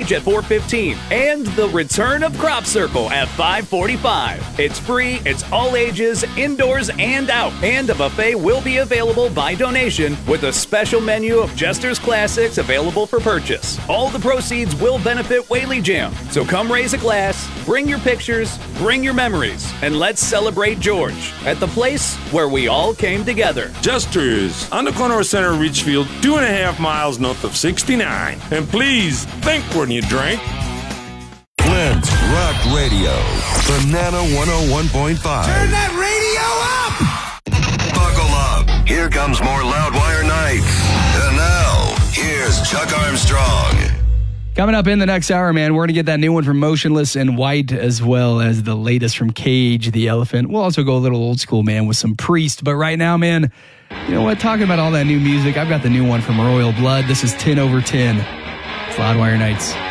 Cage at 4:15, and the return of Crop Circle at 5:45. It's free, it's all ages, indoors and out, and a buffet will be available by donation with a special menu of Jester's Classics available for purchase. All the proceeds will benefit Whaley Jam, so come raise a glass, bring your pictures, bring your memories, and let's celebrate George at the place where we all came together. Jester's, on the corner of Center and Richfield, 2.5 miles north of 69. And please, think when you drink. Flint's Rock Radio, Banana 101.5. Turn that radio up! Buckle up. Here comes more Loudwire Nights. And now, here's Chuck Armstrong. Coming up in the next hour, man, we're going to get that new one from Motionless in White, as well as the latest from Cage the Elephant. We'll also go a little old school, man, with some Priest. But right now, man, you know what? Talking about all that new music, I've got the new one from Royal Blood. This is 10 over 10. It's Loudwire Nights.